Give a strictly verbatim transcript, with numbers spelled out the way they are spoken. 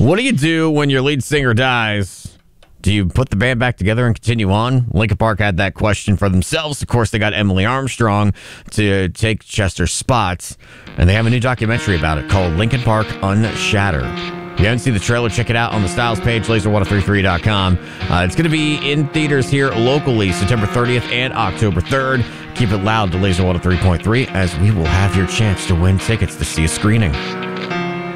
What do you do when your lead singer dies? Do you put the band back together and continue on? Linkin Park had that question for themselves. Of course, they got Emily Armstrong to take Chester's spots, and they have a new documentary about it called Linkin Park Unshattered. If you haven't seen the trailer, check it out on the Styles page, laser one oh three three dot com. Uh, it's going to be in theaters here locally September thirtieth and October third. Keep it loud to Laser one oh three point three as we will have your chance to win tickets to see a screening.